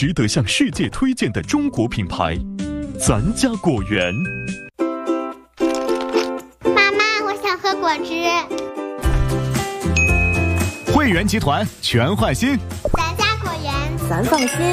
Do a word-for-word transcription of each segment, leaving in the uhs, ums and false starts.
值得向世界推荐的中国品牌，咱家果园。 妈妈，我想喝果汁。 汇源集团全换新， 咱家果园， 咱放心。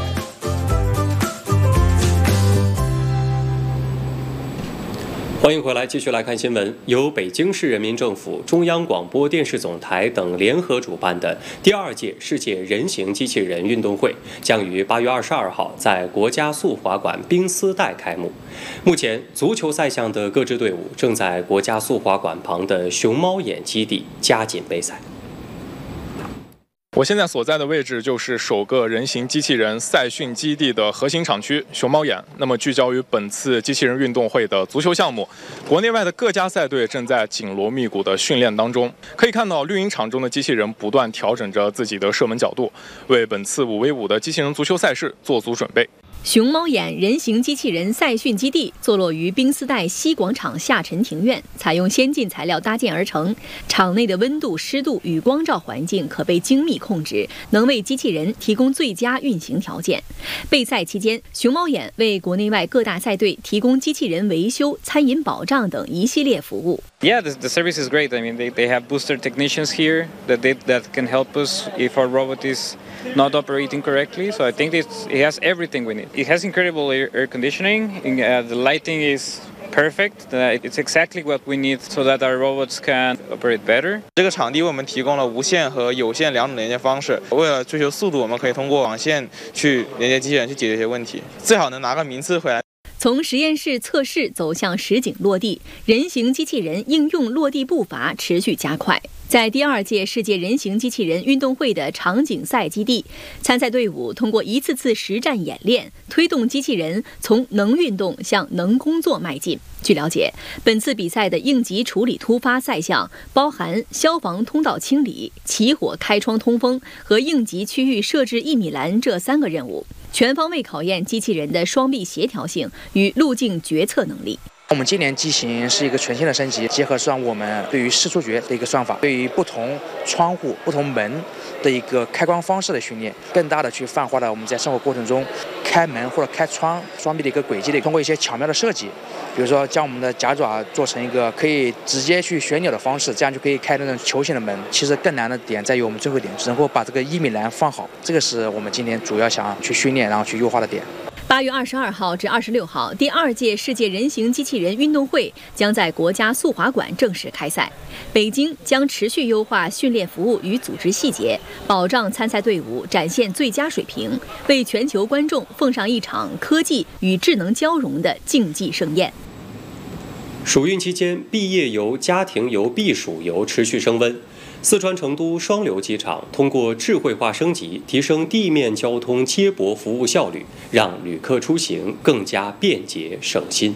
欢迎回来，继续来看新闻。由北京市人民政府、中央广播电视总台等联合主办的第二届世界人形机器人运动会将于八月二十二号在国家速滑馆冰丝带开幕。目前，足球赛项的各支队伍正在国家速滑馆旁的熊猫眼基地加紧备赛。 我现在所在的位置就是首个人形机器人赛训基地的核心场区熊猫眼。那么聚焦于本次机器人运动会的足球项目，国内外的各家赛队正在紧锣密鼓的训练当中。可以看到绿茵场中的机器人不断调整着自己的射门角度，为本次五 v 五的机器人足球赛事做足准备。 熊猫眼人形机器人赛训基地坐落于冰丝带西广场下沉庭院，采用先进材料搭建而成。场内的温度、湿度与光照环境可被精密控制，能为机器人提供最佳运行条件。备赛期间，熊猫眼为国内外各大赛队提供机器人维修、餐饮保障等一系列服务。 Yeah, the, the service is great. I mean, they, they have booster technicians here that they, that can help us if our robot is not operating correctly. So I think it's, it has everything we need. It has incredible air, air conditioning. Uh, the lighting is perfect. Uh, it's exactly what we need so that our robots can operate better. 这个场地为我们提供了无线和有线两种连接方式。为了追求速度，我们可以通过网线去连接机器人去解决一些问题，最好能拿个名次回来。 从实验室测试走向实景落地，人形机器人应用落地步伐持续加快。在第二届世界人形机器人运动会的场景赛基地，参赛队伍通过一次次实战演练，推动机器人从能运动向能工作迈进。据了解，本次比赛的应急处理突发赛项包含消防通道清理、起火开窗通风和应急区域设置一米栏这三个任务，全方位考验机器人的双臂协调性与路径决策能力。 我们今年机型是一个全新的升级，结合上我们对于视触觉的一个算法，对于不同窗户、不同门的一个开关方式的训练，更大的去泛化了我们在生活过程中开门或者开窗双臂的一个轨迹的，通过一些巧妙的设计，比如说将我们的夹爪做成一个可以直接去旋钮的方式，这样就可以开那种球形的门。其实更难的点在于我们最后一点，能够把这个一米栏放好，这个是我们今天主要想去训练然后去优化的点。 八月二十二号至二十六号，第二届世界人形机器人运动会将在国家速滑馆正式开赛。北京将持续优化训练服务与组织细节，保障参赛队伍展现最佳水平，为全球观众奉上一场科技与智能交融的竞技盛宴。 暑运期间，毕业游、家庭游、避暑游持续升温。四川成都双流机场通过智慧化升级，提升地面交通接驳服务效率，让旅客出行更加便捷省心。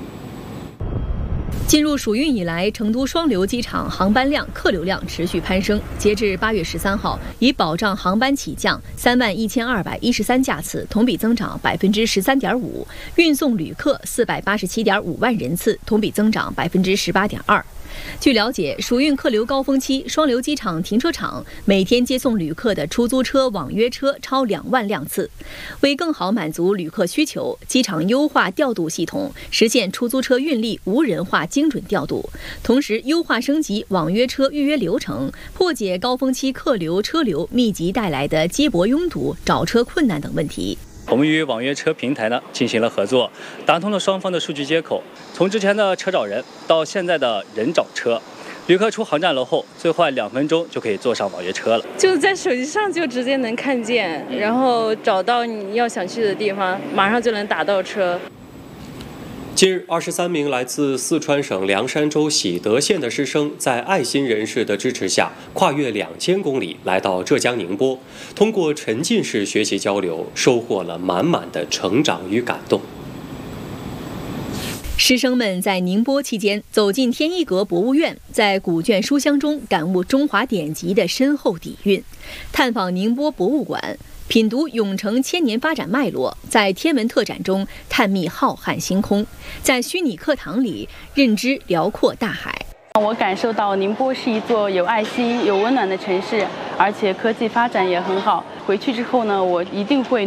进入暑运以来，成都双流机场航班量、客流量持续攀升。截至八月十三号，以保障航班起降三万一千二百一十三架次，同比增长百分之十三点五；运送旅客四百八十七点五万人次，同比增长百分之十八点二。据了解，暑运客流高峰期，双流机场停车场每天接送旅客的出租车、网约车超两万辆次。为更好满足旅客需求，机场优化调度系统，实现出租车运力无人化精准调度，同时优化升级网约车预约流程，破解高峰期客流车流密集带来的接驳拥堵、找车困难等问题。 我们与网约车平台呢进行了合作，打通了双方的数据接口。从之前的车找人到现在的人找车，旅客出航站楼后，最快两分钟就可以坐上网约车了。 就在手机上就直接能看见，然后找到你要想去的地方，马上就能打到车。 近日，二十三名来自四川省凉山州喜德县的师生，在爱心人士的支持下，跨越两千公里来到浙江宁波，通过沉浸式学习交流，收获了满满的成长与感动。 师生们在宁波期间走进天一阁博物院，在古卷书香中感悟中华典籍的深厚底蕴，探访宁波博物馆，品读永城千年发展脉络，在天文特展中探秘浩瀚星空，在虚拟课堂里认知辽阔大海。 我感受到宁波是一座有爱心、有温暖的城市，而且科技发展也很好。回去之后呢，我一定会